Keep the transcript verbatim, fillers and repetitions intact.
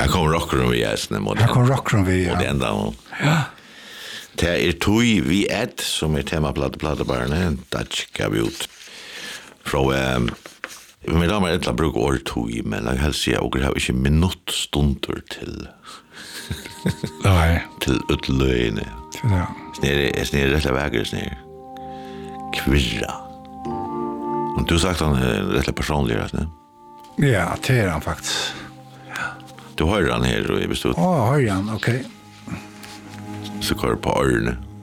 Här kommer rockrum vi är snä Här kommer rockrum vi, ja. Det enda. Ja. Det är tui vi ett som är temaplatta plattabarne. Dutch gav vi ut. Från ehm men då med ett bruk år tui men jag helst jag och har inte minut stunder till. Nej. Till utlöjne. Ja. Snär är snär rätt vägar snär. Kvirra. Och du sagt han är rätt personlig alltså. Ja, det är han faktiskt. Du hör han här och är bestått. Åh, hör han, okej. Så kör på örne.